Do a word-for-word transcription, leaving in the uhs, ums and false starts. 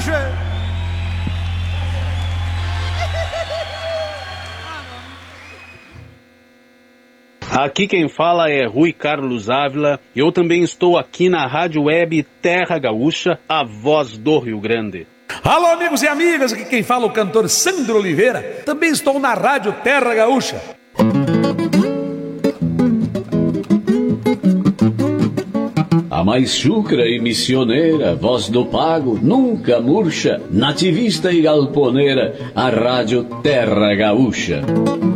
che. Aqui quem fala é Rui Carlos Ávila. Eu também estou aqui na Rádio Web Terra Gaúcha, a voz do Rio Grande. Alô, amigos e amigas, aqui quem fala é o cantor Sandro Oliveira. Também estou na Rádio Terra Gaúcha. A mais chucra e missioneira, voz do pago, nunca murcha, nativista e galponeira, a Rádio Terra Gaúcha.